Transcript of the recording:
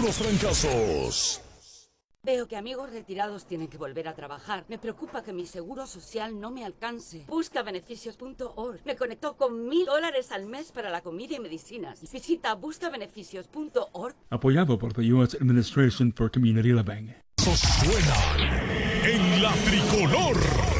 puros trancazos. Veo que amigos retirados tienen que volver a trabajar. Me preocupa que mi seguro social no me alcance. Busca beneficios.org. Me conectó con $1000 al mes para la comida y medicinas. Visita buscabeneficios.org. Apoyado por the U.S. Administration for Community Living. Suenan en la tricolor.